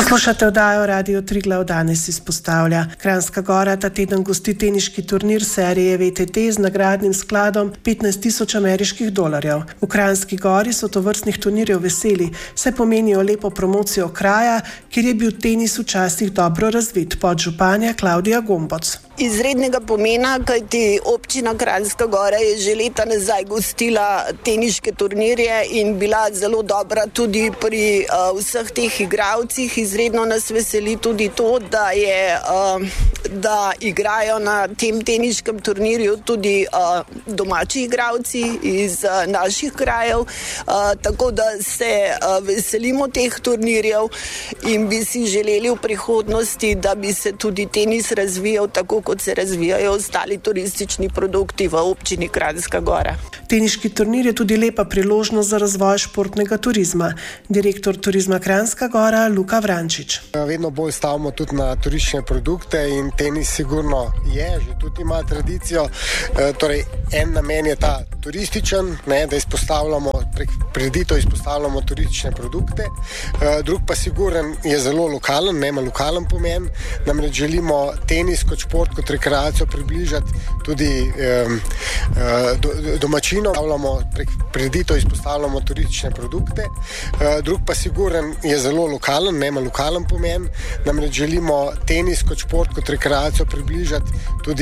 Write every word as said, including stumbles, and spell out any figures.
Poslušate oddajo Radio Triglav, danes izpostavlja. Kranjska Gora ta teden gosti teniški turnir serije V T T z nagradnim skladom petnajst tisoč ameriških dolarjev. V Kranjski Gori so tovrstnih turnirjev veseli, saj pomenijo lepo promocijo kraja, kjer je bil tenis včasih dobro razvit. Podžupanja Klavdija Gomboc. Izrednega pomena, kajti občina Kranjska Gora je že leta nazaj gostila teniške turnirje in bila zelo dobra tudi pri uh, vseh teh igralcih. Izredno nas veseli tudi to, da, je, uh, da igrajo na tem teniškem turnirju tudi uh, domači igralci iz uh, naših krajev, uh, tako da se uh, veselimo teh turnirjev in bi si želeli v prihodnosti, da bi se tudi tenis razvijal tako, kot se razvijajo ostali turistični produkti v občini Kranjska Gora. Teniški turnir je tudi lepa priložnost za razvoj športnega turizma. Direktor Turizma Kranjska Gora Luka Vrančič. Vedno bolj stavimo tudi na turistične produkte in tenis sigurno je, že tudi ima tradicijo. E, torej, en namen je ta turističen, ne, da izpostavljamo, prek prireditev izpostavljamo turistične produkte. E, drug pa siguren je zelo lokalen, ne ima lokalen pomen. Namreč želimo tenis kot šport, kot rekreacijo približati tudi e, do, domačinom. Prek prireditev izpostavljamo turistične produkte. E, drug pa siguren je zelo lokalen, ne ima lokalen pomen. Namreč želimo tenis kot šport, kot rekreacijo približati tudi